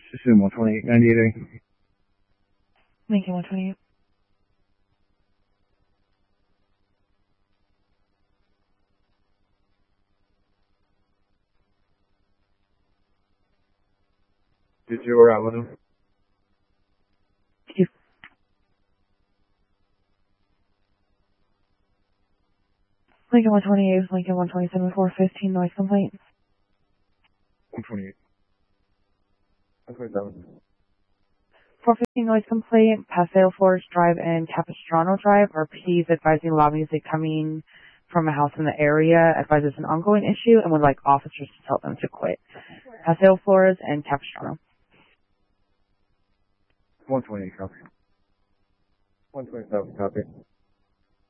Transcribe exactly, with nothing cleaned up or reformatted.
Assume one twenty-eight ninety-eight. Lincoln one twenty-eight. Did you were out with him? Thank you. Lincoln one twenty-eight, Lincoln one twenty-seven, four fifteen, noise complaint. one twenty-eight. one twenty-seven. four fifteen noise complaint, Paseo Forest Drive and Capistrano Drive, R P is advising loud music coming from a house in the area, advises an ongoing issue, and would like officers to tell them to quit. Paseo Flores and Capistrano. one twenty-eight copy. one twenty-seven copy.